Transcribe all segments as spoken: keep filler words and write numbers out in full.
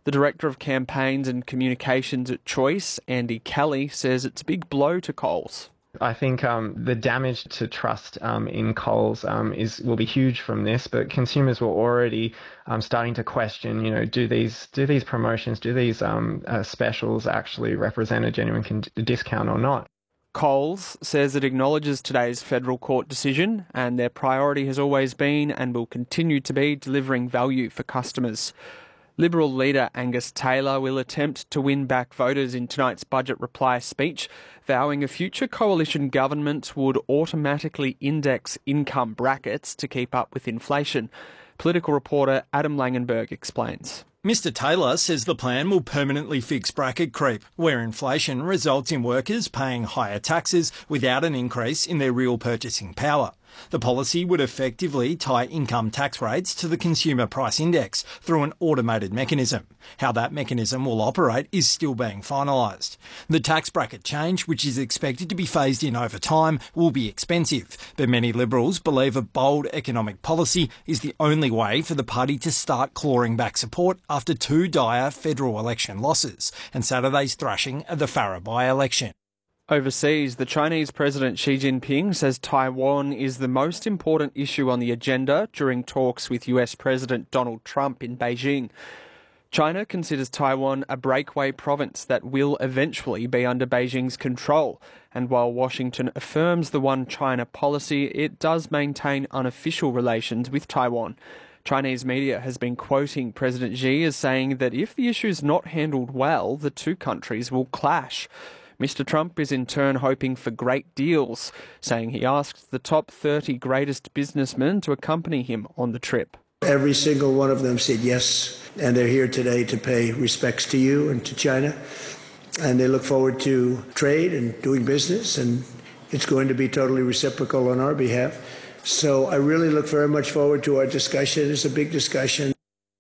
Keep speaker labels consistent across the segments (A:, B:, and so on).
A: The Director of Campaigns and Communications at Choice, Andy Kelly, says it's a big blow to Coles.
B: I think um, the damage to trust um, in Coles um, is will be huge from this, but consumers were already um, starting to question, you know, do these do these promotions, do these um, uh, specials actually represent a genuine con- discount or not?
A: Coles says it acknowledges today's federal court decision, and their priority has always been and will continue to be delivering value for customers. Liberal leader Angus Taylor will attempt to win back voters in tonight's budget reply speech, vowing a future coalition government would automatically index income brackets to keep up with inflation. Political reporter Adam Langenberg explains.
C: Mister Taylor says the plan will permanently fix bracket creep, where inflation results in workers paying higher taxes without an increase in their real purchasing power. The policy would effectively tie income tax rates to the Consumer Price Index through an automated mechanism. How that mechanism will operate is still being finalised. The tax bracket change, which is expected to be phased in over time, will be expensive, but many Liberals believe a bold economic policy is the only way for the party to start clawing back support after two dire federal election losses and Saturday's thrashing of the Farrer by-election.
A: Overseas, the Chinese President Xi Jinping says Taiwan is the most important issue on the agenda during talks with U S President Donald Trump in Beijing. China considers Taiwan a breakaway province that will eventually be under Beijing's control, and while Washington affirms the One China policy, it does maintain unofficial relations with Taiwan. Chinese media has been quoting President Xi as saying that if the issue is not handled well, the two countries will clash. Mister Trump is in turn hoping for great deals, saying he asked the top thirty greatest businessmen to accompany him on the trip.
D: Every single one of them said yes, and they're here today to pay respects to you and to China, and they look forward to trade and doing business, and it's going to be totally reciprocal on our behalf. So I really look very much forward to our discussion. It's a big discussion.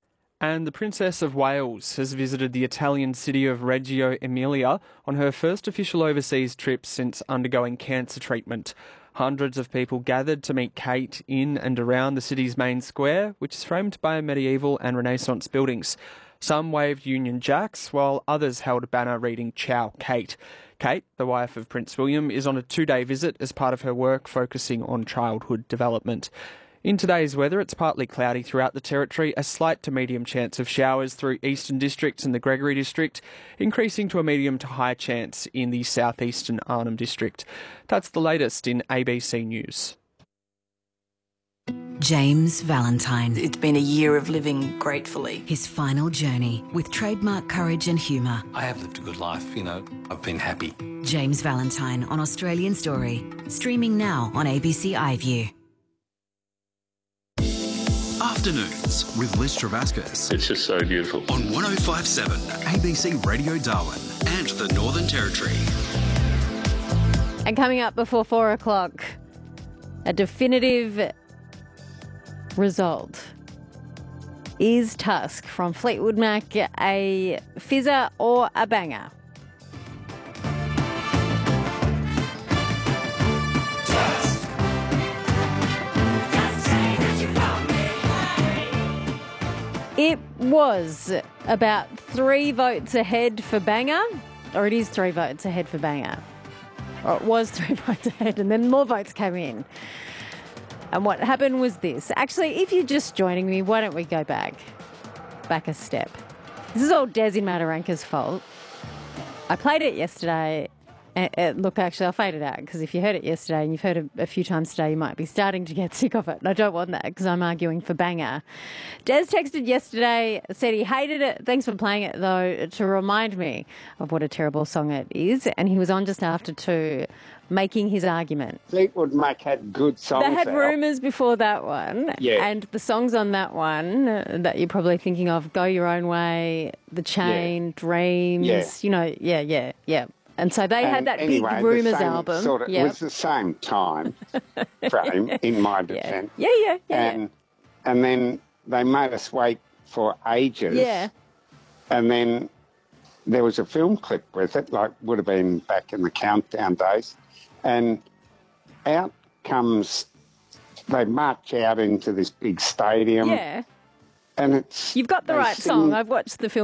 A: And the Princess of Wales has visited the Italian city of Reggio Emilia on her first official overseas trip since undergoing cancer treatment. Hundreds of people gathered to meet Kate in and around the city's main square, which is framed by medieval and Renaissance buildings. Some waved Union Jacks, while others held a banner reading Ciao Kate. Kate, the wife of Prince William, is on a two-day visit as part of her work focusing on childhood development. In today's weather, it's partly cloudy throughout the territory, a slight to medium chance of showers through eastern districts and the Gregory district, increasing to a medium to high chance in the southeastern Arnhem district. That's the latest in A B C News.
E: James Valentine.
F: It's been a year of living gratefully.
E: His final journey with trademark courage and humour.
G: I have lived a good life, you know, I've been happy.
E: James Valentine on Australian Story, streaming now on A B C iView.
H: Afternoons with Liz Travascus.
I: It's just so beautiful.
H: On one oh five point seven A B C Radio Darwin and the Northern Territory.
J: And coming up before four o'clock, a definitive result. Is Tusk from Fleetwood Mac a fizzer or a banger? It was about three votes ahead for banger, or it is three votes ahead for banger. Or it was three votes ahead, and then more votes came in. And what happened was this. Actually, if you're just joining me, why don't we go back, back a step. This is all Des in Mataranka's fault. I played it yesterday. Uh, uh, look, actually, I'll fade it out because if you heard it yesterday and you've heard it a few times today, you might be starting to get sick of it. And I don't want that because I'm arguing for banger. Des texted yesterday, said he hated it. Thanks for playing it, though, to remind me of what a terrible song it is. And he was on just after two, making his argument.
K: Fleetwood Mac had good songs.
J: They had
K: out.
J: Rumours before that one.
K: Yeah.
J: And the songs on that one uh, that you're probably thinking of, Go Your Own Way, The Chain,
K: yeah.
J: Dreams,
K: yeah.
J: you know, yeah, yeah, yeah. And so they
K: and
J: had that
K: anyway,
J: big Rumours
K: same
J: album.
K: Sort of,
J: yep.
K: It was the same time frame, in my defence.
J: Yeah, yeah, yeah. yeah
K: and,
J: yeah.
K: and then they made us wait for ages.
J: Yeah.
K: And then there was a film clip with it, like would have been back in the Countdown days. And out comes, they march out into this big stadium.
J: Yeah.
K: And it's...
J: You've got the right
K: sing,
J: song. I've watched the film.